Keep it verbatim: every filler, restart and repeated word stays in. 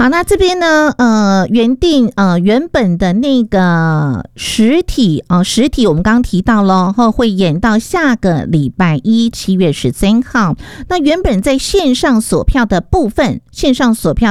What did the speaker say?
好，那这边呢，呃，原定呃原本的那个实体啊、呃，实体我们刚刚提到了，后会演到下个礼拜一，七月十三号。那原本在线上锁票的部分，线上锁票